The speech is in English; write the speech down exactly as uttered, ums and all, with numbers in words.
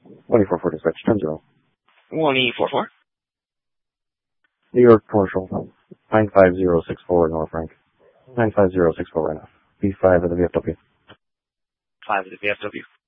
one E four four dispatch, ten zero. one E four four. New York Commercial, nine five zero six four North Rank. nine five zero six four right now. B five of the V F W. five of the V F W.